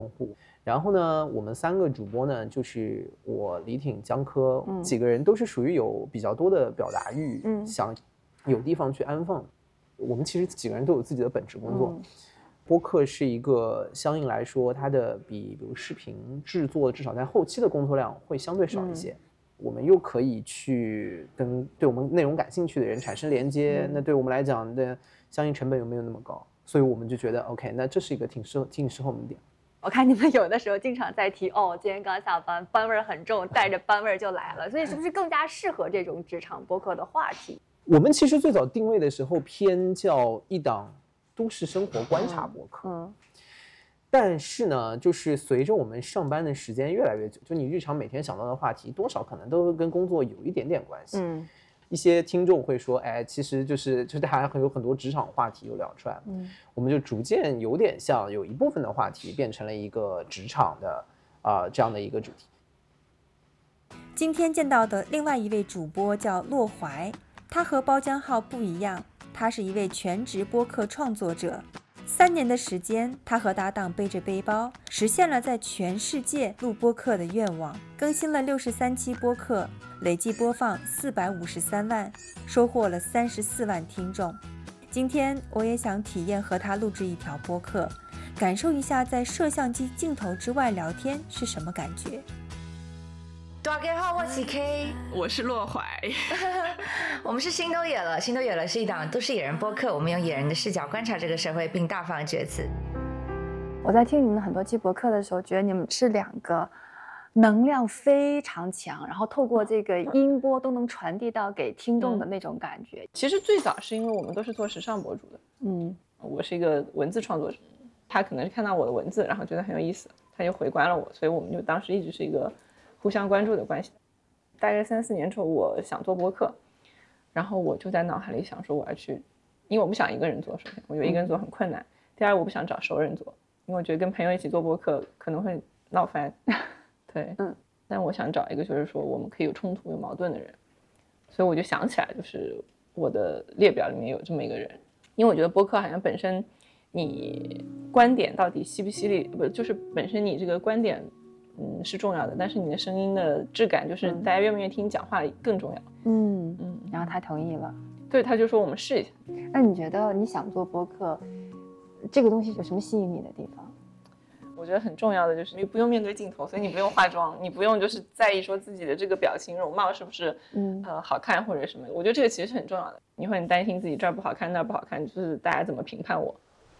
然后呢，我们3个主播呢，就是我、李挺、江科几个人都是属于有比较多的表达欲，想有地方去安放。我们其实几个人都有自己的本职工作。播客是一个相应来说，它的比如视频制作，至少在后期的工作量会相对少一些。我们又可以去跟对我们内容感兴趣的人产生连接，那对我们来讲的相应成本又没有那么高，所以我们就觉得 OK， 那这是一个挺适合我们的点。 我看你们有的时候经常在提今天刚下班，班味很重，带着班味就来了，所以是不是更加适合这种职场播客的话题？ 我们其实最早定位的时候偏叫一档都市生活观察播客，但是呢，就是随着我们上班的时间越来越久，就你日常每天想到的话题，多少可能都跟工作有一点点关系。一些听众会说，哎，其实就是大家有很多职场话题又聊出来了。我们就逐渐有点像有一部分的话题变成了一个职场的这样的一个主题。 今天见到的另外一位主播叫洛怀，他和包浆浩不一样，他是一位全职播客创作者。3年的时间，他和搭档背着背包，实现了在全世界录播客的愿望，更新了63期播客，累计播放453万，收获了34万听众。今天我也想体验和他录制一条播客，感受一下在摄像机镜头之外聊天是什么感觉。 大家好，我是 K， 我是洛怀。 我们是心都野了，心都野了是一档都市野人播客，我们用野人的视角观察这个社会，并大放厥词。 我在听你们很多期播客的时候，觉得你们是2个能量非常强，然后透过这个音波都能传递到给听众的那种感觉。 其实最早是因为我们都是做时尚博主的，我是一个文字创作者，他可能是看到我的文字，然后觉得很有意思，他就回关了我，所以我们就当时一直是一个互相关注的关系。大概3-4年之后，我想做播客，然后我就在脑海里想说我要去，因为我不想一个人做，首先我觉得一个人做很困难，第二我不想找熟人做，因为我觉得跟朋友一起做播客可能会闹翻。对，但我想找一个就是说我们可以有冲突有矛盾的人，所以我就想起来就是我的列表里面有这么一个人。因为我觉得播客好像本身你观点到底犀不犀利，不就是本身你这个观点是重要的，但是你的声音的质感就是大家愿不愿意听你讲话更重要。 然后他同意了。 对，他就说我们试一下。 那你觉得你想做播客这个东西有什么吸引你的地方？ 我觉得很重要的就是你不用面对镜头，所以你不用化妆，你不用就是在意说自己的这个表情容貌是不是好看或者什么。我觉得这个其实是很重要的，你会很担心自己这儿不好看那儿不好看，就是大家怎么评判我。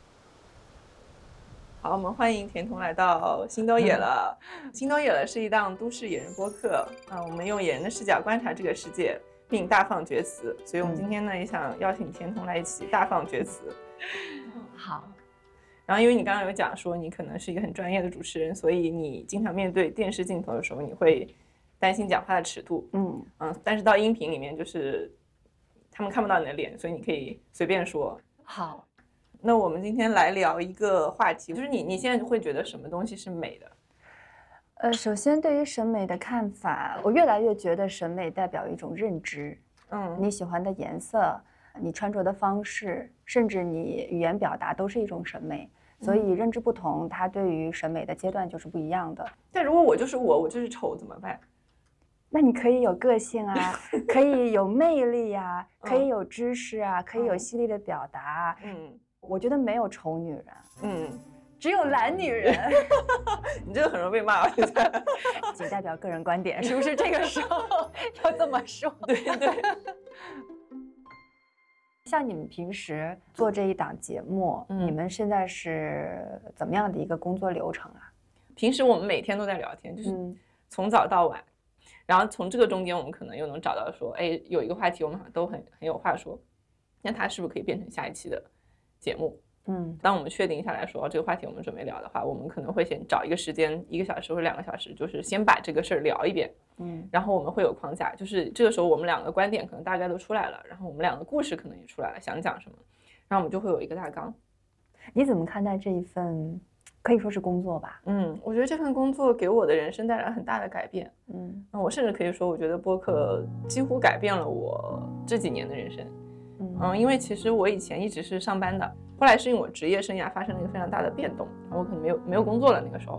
好，我们欢迎甜筒来到心都野了。心都野了是一档都市野人播客，我们用野人的视角观察这个世界，并大放厥词。所以我们今天呢也想邀请甜筒来一起大放厥词。 好。 然后因为你刚刚有讲说你可能是一个很专业的主持人，所以你经常面对电视镜头的时候，你会担心讲话的尺度。但是到音频里面就是他们看不到你的脸，所以你可以随便说。 好。 那我们今天来聊一个话题，就是你现在会觉得什么东西是美的？ 首先对于审美的看法，我越来越觉得审美代表一种认知。你喜欢的颜色，你穿着的方式，甚至你语言表达都是一种审美。所以认知不同，它对于审美的阶段就是不一样的。 但如果我就是丑怎么办？ 那你可以有个性啊，可以有魅力啊，可以有知识啊，可以有犀利的表达。我觉得没有丑女人，只有懒女人。 你这个很容易被骂， 仅代表个人观点，是不是？这个时候要这么说？ 对。 像你们平时做这一档节目，你们现在是怎么样的一个工作流程啊？ 平时我们每天都在聊天，就是从早到晚，然后从这个中间我们可能又能找到说，哎，有一个话题我们好像都很有话说，那它是不是可以变成下一期的节目？当我们确定下来说这个话题我们准备聊的话，我们可能会先找一个时间，1个小时或者2个小时，就是先把这个事儿聊一遍。然后我们会有框架，就是这个时候我们2个观点可能大概都出来了，然后我们2个故事可能也出来了，想讲什么，然后我们就会有一个大纲。 你怎么看待这一份可以说是工作吧？ 我觉得这份工作给我的人生带来很大的改变。我甚至可以说，我觉得播客几乎改变了我这几年的人生。因为其实我以前一直是上班的，后来是因为我职业生涯发生了一个非常大的变动，我可能没有工作了那个时候，